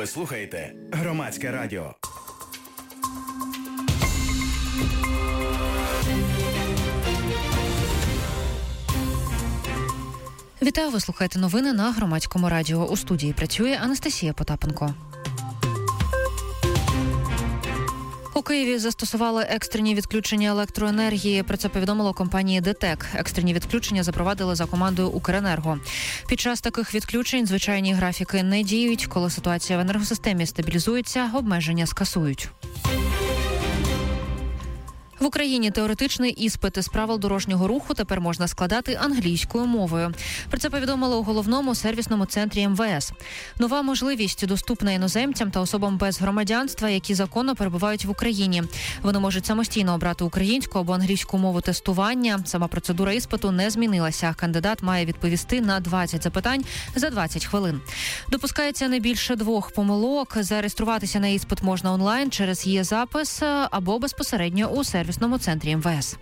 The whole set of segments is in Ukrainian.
Ви слухаєте Громадське радіо. Вітаю, ви слухаєте новини на Громадському радіо. У студії працює Анастасія Потапенко. У Києві застосували екстрені відключення електроенергії. Про це повідомило компанії ДТЕК. Екстрені відключення запровадили за командою Укренерго. Під час таких відключень звичайні графіки не діють. Коли ситуація в енергосистемі стабілізується, обмеження скасують. В Україні теоретичний іспит із правил дорожнього руху тепер можна складати англійською мовою. Про це повідомили у головному сервісному центрі МВС. Нова можливість доступна іноземцям та особам без громадянства, які законно перебувають в Україні. Вони можуть самостійно обрати українську або англійську мову тестування. Сама процедура іспиту не змінилася. Кандидат має відповісти на 20 запитань за 20 хвилин. Допускається не більше 2 помилок. Зареєструватися на іспит можна онлайн через є-запис або безпосередньо у сервісному центрі МВС.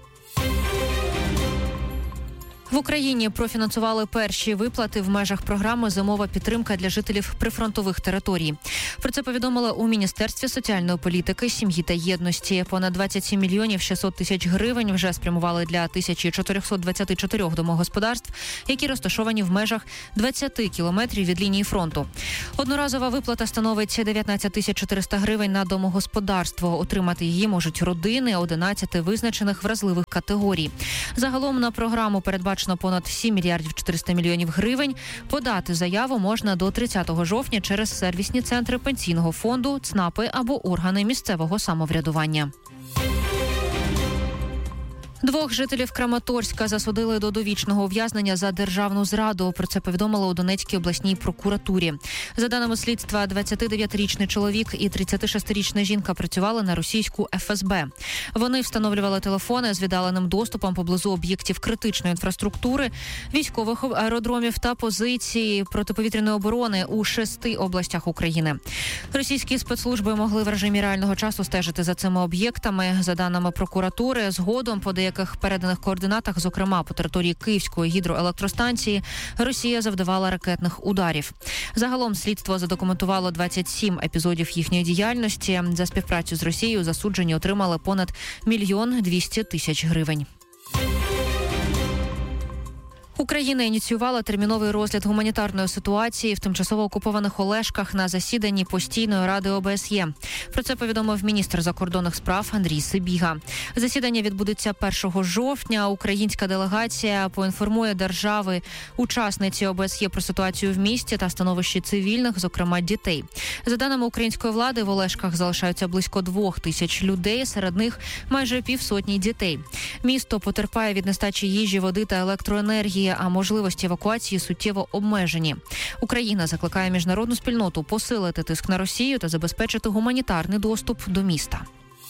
В Україні профінансували перші виплати в межах програми «Зимова підтримка для жителів прифронтових територій». Про це повідомили у Міністерстві соціальної політики, сім'ї та єдності. Понад 27 мільйонів 600 тисяч гривень вже спрямували для 1424 домогосподарств, які розташовані в межах 20 кілометрів від лінії фронту. Одноразова виплата становить 19 400 гривень на домогосподарство. Отримати її можуть родини 11 визначених вразливих категорій. Загалом на програму передбачено понад 7 мільярдів 400 мільйонів гривень. Подати заяву можна до 30 жовтня через сервісні центри Пенсійного фонду, ЦНАПи або органи місцевого самоврядування. 2 жителів Краматорська засудили до довічного ув'язнення за державну зраду. Про це повідомили у Донецькій обласній прокуратурі. За даними слідства, 29-річний чоловік і 36-річна жінка працювали на російську ФСБ. Вони встановлювали телефони з віддаленим доступом поблизу об'єктів критичної інфраструктури, військових аеродромів та позицій протиповітряної оборони у 6 областях України. Російські спецслужби могли в режимі реального часу стежити за цими об'єктами. За даними прокуратури, згодом по деяких переданих координатах, зокрема по території Київської гідроелектростанції, Росія завдавала ракетних ударів. Загалом слідство задокументувало 27 епізодів їхньої діяльності. За співпрацю з Росією засуджені отримали понад 1 200 000 гривень. Україна ініціювала терміновий розгляд гуманітарної ситуації в тимчасово окупованих Олешках на засіданні Постійної ради ОБСЄ. Про це повідомив міністр закордонних справ Андрій Сибіга. Засідання відбудеться 1 жовтня. Українська делегація поінформує держави-учасниці ОБСЄ про ситуацію в місті та становище цивільних, зокрема дітей. За даними української влади, в Олешках залишаються близько 2000 людей, серед них майже 50 дітей. Місто потерпає від нестачі їжі, води та електроенергії, а можливості евакуації суттєво обмежені. Україна закликає міжнародну спільноту посилити тиск на Росію та забезпечити гуманітарний доступ до міста.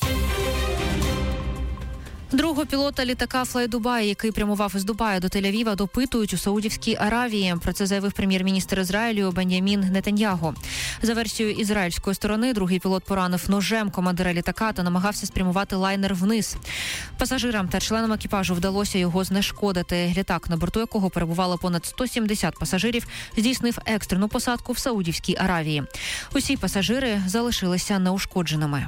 Другого пілота літака Fly-Dubai, який прямував із Дубая до Тель-Авіва, допитують у Саудівській Аравії. Про це заявив прем'єр-міністр Ізраїлю Бен'ямін Нетаньяху. За версією ізраїльської сторони, другий пілот поранив ножем командира літака та намагався спрямувати лайнер вниз. Пасажирам та членам екіпажу вдалося його знешкодити. Літак, на борту якого перебувало понад 170 пасажирів, здійснив екстрену посадку в Саудівській Аравії. Усі пасажири залишилися неушкодженими.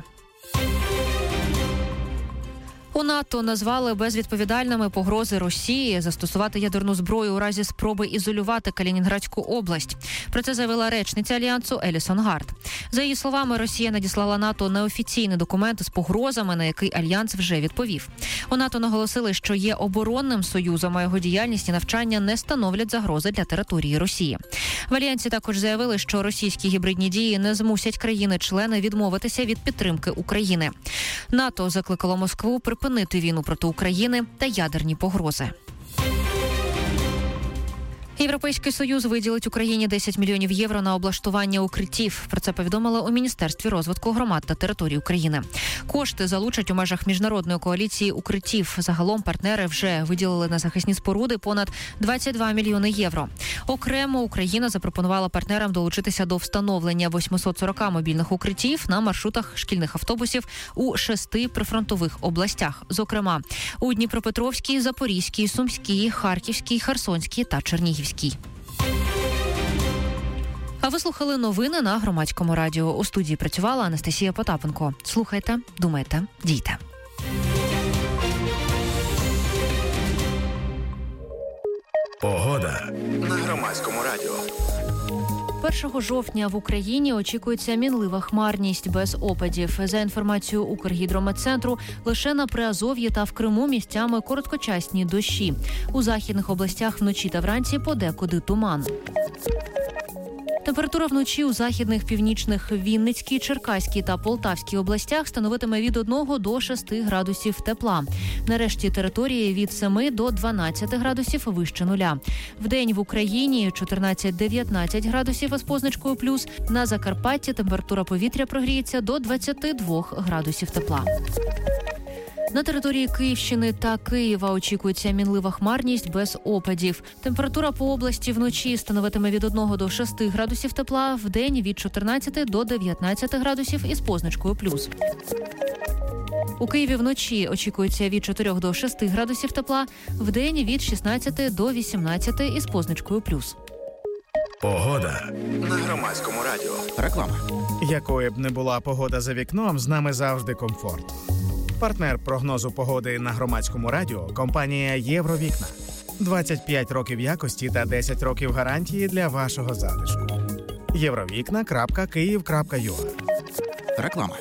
У НАТО назвали безвідповідальними погрози Росії застосувати ядерну зброю у разі спроби ізолювати Калінінградську область. Про це заявила речниця Альянсу Елісон Гард. За її словами, Росія надіслала НАТО неофіційний документ з погрозами, на який Альянс вже відповів. У НАТО наголосили, що є оборонним союзом, а його діяльність і навчання не становлять загрози для території Росії. В Альянсі також заявили, що російські гібридні дії не змусять країни-члени відмовитися від підтримки України. НАТО закликало Москву припинити війну проти України та ядерні погрози. Європейський Союз виділить Україні 10 мільйонів євро на облаштування укриттів. Про це повідомили у Міністерстві розвитку громад та територій України. Кошти залучать у межах міжнародної коаліції укриттів. Загалом партнери вже виділили на захисні споруди понад 22 мільйони євро. Окремо Україна запропонувала партнерам долучитися до встановлення 840 мобільних укриттів на маршрутах шкільних автобусів у 6 прифронтових областях. Зокрема, у Дніпропетровській, Запорізькій, Сумській, Харківській, Херсонській та Чернігівській. А ви слухали новини на Громадському радіо. У студії працювала Анастасія Потапенко. Слухайте, думайте, дійте. Погода на Громадському радіо. 1 жовтня в Україні очікується мінлива хмарність без опадів. За інформацією Укргідрометцентру, лише на Приазов'ї та в Криму місцями короткочасні дощі. У західних областях вночі та вранці подекуди туман. Температура вночі у західних, північних, Вінницькій, Черкаській та Полтавській областях становитиме від 1 до 6 градусів тепла. На решті території від 7 до 12 градусів вище нуля. Вдень в Україні 14-19 градусів із позначкою плюс. На Закарпатті температура повітря прогріється до 22 градусів тепла. На території Київщини та Києва очікується мінлива хмарність без опадів. Температура по області вночі становитиме від 1 до 6 градусів тепла, вдень від 14 до 19 градусів із позначкою плюс. У Києві вночі очікується від 4 до 6 градусів тепла, вдень від 16 до 18 із позначкою плюс. Погода на Громадському радіо. Реклама. Якою б не була погода за вікном, з нами завжди комфорт. Партнер прогнозу погоди на Громадському радіо – компанія «Євровікна». 25 років якості та 10 років гарантії для вашого затишку. Євровікна.Київ.ua. Реклама.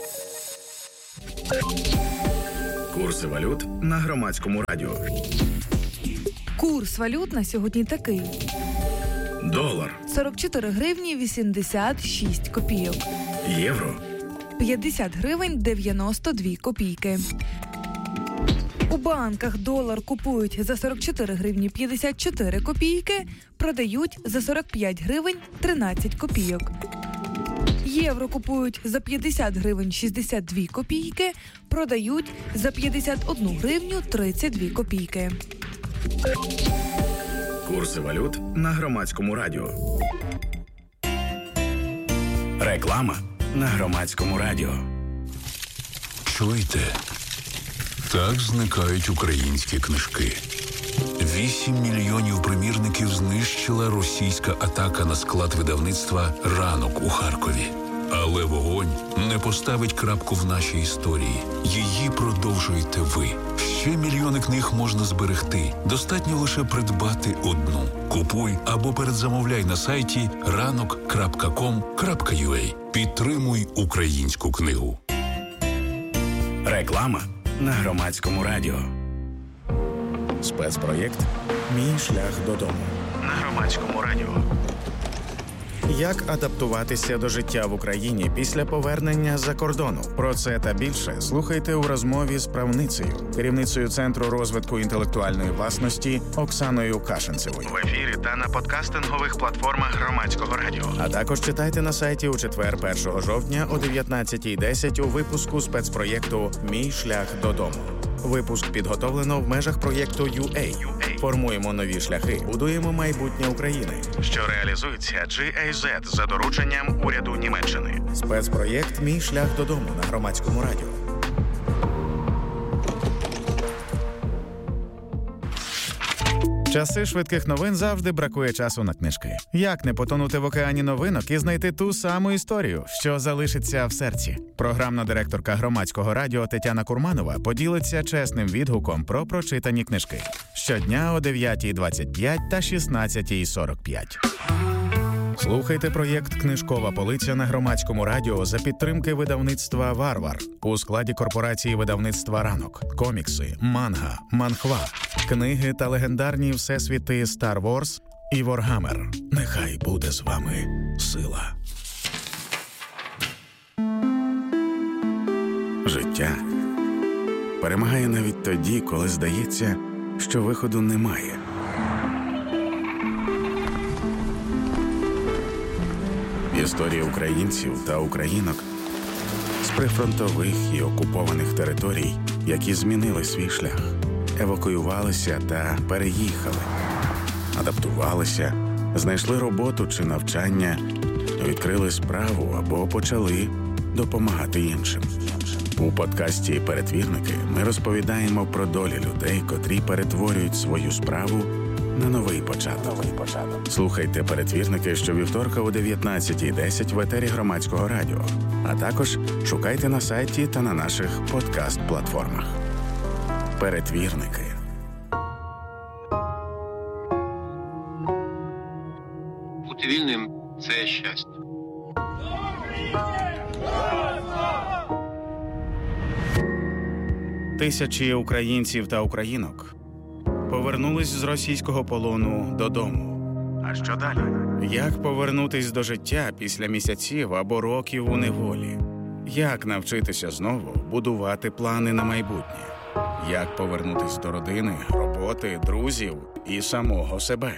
Курси валют на Громадському радіо. Курс валют на сьогодні такий. Долар. 44 гривні 86 копійок. Євро. 50 гривень 92 копійки. У банках долар купують за 44 гривні 54 копійки, продають за 45 гривень 13 копійок. Євро купують за 50 гривень 62 копійки, продають за 51 гривню 32 копійки. Курси валют на Громадському радіо. Реклама на Громадському радіо. Чуєте? Так зникають українські книжки. 8 мільйонів примірників знищила російська атака на склад видавництва «Ранок» у Харкові. Але вогонь не поставить крапку в нашій історії. Її продовжуєте ви. Ще мільйони книг можна зберегти. Достатньо лише придбати одну. Купуй або передзамовляй на сайті ranok.com.ua. Підтримуй українську книгу. Реклама на Громадському радіо. Спецпроєкт «Мій шлях додому» на Громадському радіо. Як адаптуватися до життя в Україні після повернення з-за кордону? Про це та більше слухайте у розмові з правницею, керівницею Центру розвитку інтелектуальної власності Оксаною Кашинцевою. В ефірі та на подкастингових платформах Громадського радіо. А також читайте на сайті у четвер 1 жовтня о 19:10 у випуску спецпроєкту «Мій шлях додому». Випуск підготовлено в межах проєкту UA. Формуємо нові шляхи, будуємо майбутнє України, що реалізується GIZ за дорученням уряду Німеччини. Спецпроєкт «Мій шлях додому» на Громадському радіо. Часи швидких новин завжди бракує часу на книжки. Як не потонути в океані новинок і знайти ту саму історію, що залишиться в серці? Програмна директорка Громадського радіо Тетяна Курманова поділиться чесним відгуком про прочитані книжки. Щодня о 9:25 та 16:45. Слухайте проєкт «Книжкова полиця» на Громадському радіо за підтримки видавництва «Варвар» у складі корпорації видавництва «Ранок». Комікси, манга, манхва, книги та легендарні всесвіти «Стар Ворс» і «Воргаммер». Нехай буде з вами сила. Життя перемагає навіть тоді, коли здається, що виходу немає. Історія українців та українок з прифронтових і окупованих територій, які змінили свій шлях, евакуювалися та переїхали, адаптувалися, знайшли роботу чи навчання, відкрили справу або почали допомагати іншим. У подкасті «Перетвірники» ми розповідаємо про долі людей, котрі перетворюють свою справу на новий початок. Слухайте «Перетвірники» щовівторка о 19:10 в етері Громадського радіо. А також шукайте на сайті та на наших подкаст-платформах. «Перетвірники». Бути вільним – це щастя. Тисячі українців та українок повернулись з російського полону додому. А що далі? Як повернутись до життя після місяців або років у неволі? Як навчитися знову будувати плани на майбутнє? Як повернутись до родини, роботи, друзів і самого себе?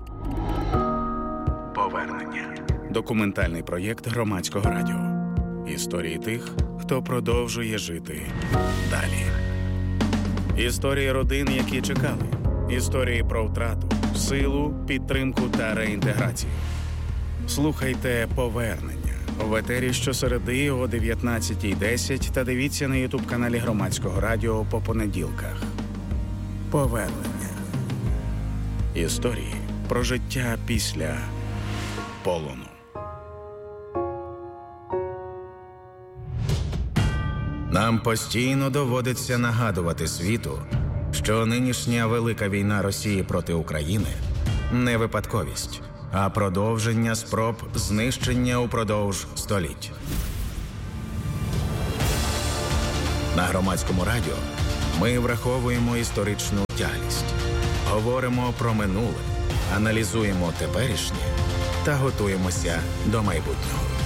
Повернення. Документальний проєкт Громадського радіо. Історії тих, хто продовжує жити далі. Історії родин, які чекали. Історії про втрату, силу, підтримку та реінтеграцію. Слухайте «Повернення» в етері щосереди о 19:10 та дивіться на ютуб-каналі Громадського радіо по понеділках. «Повернення». Історії про життя після полону. Нам постійно доводиться нагадувати світу, що нинішня велика війна Росії проти України не випадковість, а продовження спроб знищення упродовж століть. На Громадському радіо ми враховуємо історичну тяглість, говоримо про минуле, аналізуємо теперішнє та готуємося до майбутнього.